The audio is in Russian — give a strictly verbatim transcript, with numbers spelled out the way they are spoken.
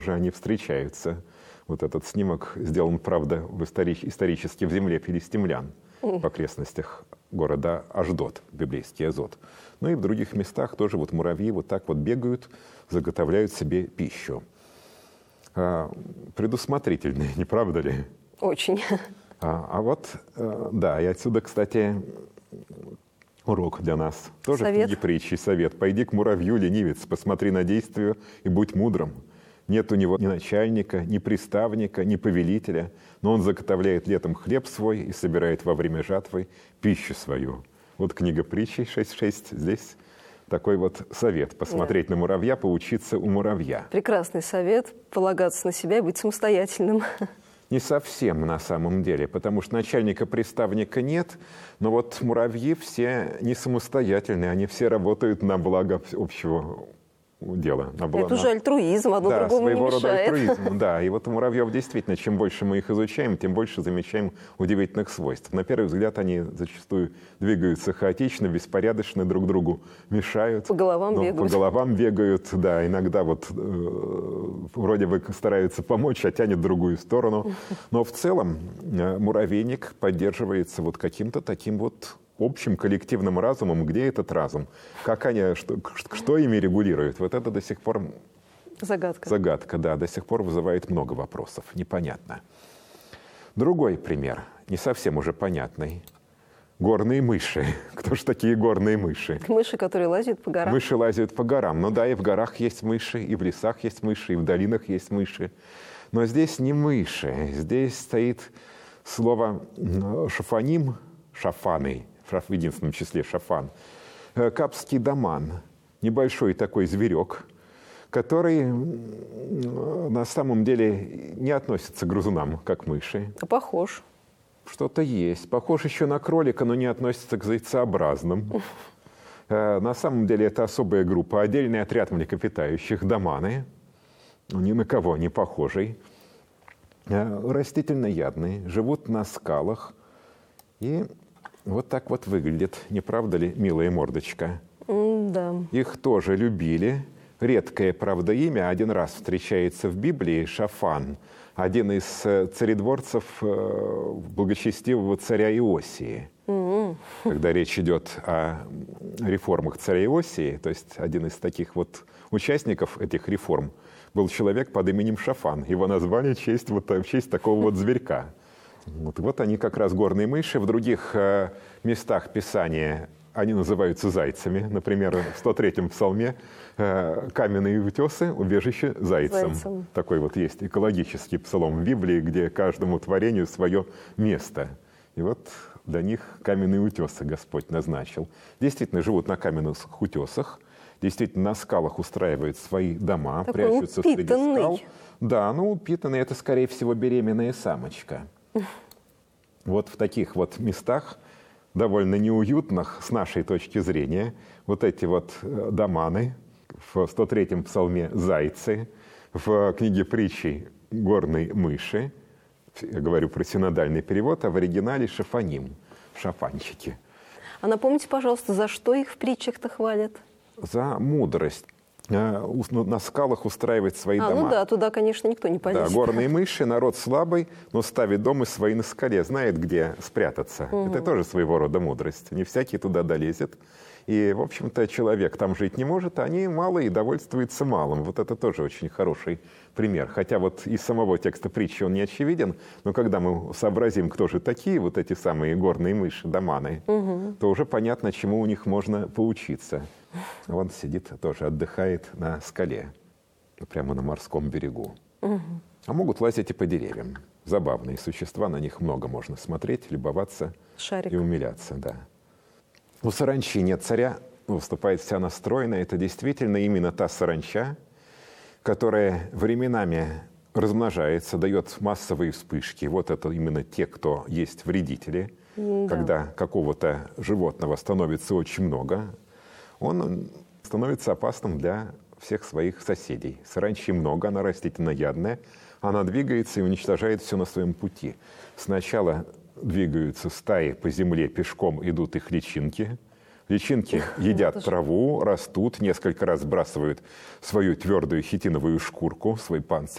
Уже они встречаются. Вот этот снимок сделан, правда, в историч- исторически в земле филистимлян, в окрестностях города Ашдод, библейский Азот. Ну и в других местах тоже вот муравьи вот так вот бегают, заготовляют себе пищу. А, предусмотрительные, не правда ли? Очень. А, а вот, да, и отсюда, кстати, урок для нас. Тоже Совет. в книге притчи совет. «Пойди к муравью, ленивец, посмотри на действие и будь мудрым. Нет у него ни начальника, ни приставника, ни повелителя, но он заготовляет летом хлеб свой и собирает во время жатвы пищу свою». Вот книга притчи шесть шесть. Здесь такой вот совет. Посмотреть да. на муравья, поучиться у муравья. Прекрасный совет. Полагаться на себя и быть самостоятельным. Не совсем на самом деле, потому что начальника-приставника нет, но вот муравьи все не самостоятельные, они все работают на благо общего дела. На благо... Это уже альтруизм, одно да, другому не мешает. Да, своего рода альтруизм, да. И вот у муравьев действительно, чем больше мы их изучаем, тем больше замечаем удивительных свойств. На первый взгляд они зачастую двигаются хаотично, беспорядочно, друг другу мешают. По головам ну, бегают. По головам бегают, да. Иногда вот э, вроде бы стараются помочь, а тянет в другую сторону. Но в целом э, муравейник поддерживается вот каким-то таким вот общим коллективным разумом. Где этот разум? Как они, что, что ими регулирует? Вот это до сих пор загадка. Загадка, да, до сих пор вызывает много вопросов. Непонятно. Другой пример, не совсем уже понятный. Горные мыши. Кто ж такие горные мыши? Мыши, которые лазят по горам. Мыши лазят по горам. Ну да, и в горах есть мыши, и в лесах есть мыши, и в долинах есть мыши. Но здесь не мыши. Здесь стоит слово шафаним, шафаны, в единственном числе шафан, капский доман, небольшой такой зверек, который на самом деле не относится к грызунам, как мыши. А похож. Что-то есть. Похож еще на кролика, но не относится к зайцеобразным. На самом деле это особая группа, отдельный отряд млекопитающих, доманы, ни на кого не похожий, растительноядные, живут на скалах и вот так вот выглядит, не правда ли, милая мордочка? Да. Их тоже любили. Редкое, правда, имя. Один раз встречается в Библии Шафан, один из царедворцев благочестивого царя Иосии. Mm-hmm. Когда речь идет о реформах царя Иосии, то есть один из таких вот участников этих реформ был человек под именем Шафан. Его назвали в честь, вот, в честь такого вот зверька. Вот, вот они как раз горные мыши. В других э, местах Писания они называются зайцами. Например, в сто третьем псалме э, «Каменные утесы – убежище зайцам». Зайцем. Такой вот есть экологический псалом в Библии, где каждому творению свое место. И вот для них каменные утесы Господь назначил. Действительно живут на каменных утесах, действительно на скалах устраивают свои дома, такой прячутся упитанный. среди скал. Да, ну упитанный – это, скорее всего, беременная самочка. Вот в таких вот местах, довольно неуютных с нашей точки зрения, вот эти вот доманы, в сто третьем псалме зайцы, в книге притчи горные мыши, я говорю про синодальный перевод, а в оригинале шафаним, шафанчики. А напомните, пожалуйста, за что их в притчах-то хвалят? За мудрость. На скалах устраивать свои а, дома. Ну да, туда, конечно, никто не полезет. Да, горные мыши, народ слабый, но ставит дома свои на скале, знает, где спрятаться. Угу. Это тоже своего рода мудрость. Не всякий туда долезет. И, в общем-то, человек там жить не может, а они мало и довольствуются малым. Вот это тоже очень хороший пример. Хотя вот из самого текста притчи он не очевиден, но когда мы сообразим, кто же такие вот эти самые горные мыши, доманы, угу. то уже понятно, чему у них можно поучиться. Он сидит тоже, отдыхает на скале, прямо на морском берегу. Угу. А могут лазить и по деревьям. Забавные существа, на них много можно смотреть, любоваться Шарик. И умиляться. Да. У саранчи нет царя, выступает вся настроенная. Это действительно именно та саранча, которая временами размножается, дает массовые вспышки. Вот это именно те, кто есть вредители. Да. Когда какого-то животного становится очень много, он становится опасным для всех своих соседей. Саранчи много, она растительноядная, она двигается и уничтожает все на своем пути. Сначала двигаются стаи по земле, пешком идут их личинки. Личинки едят траву, растут, несколько раз сбрасывают свою твердую хитиновую шкурку, свой панцирь.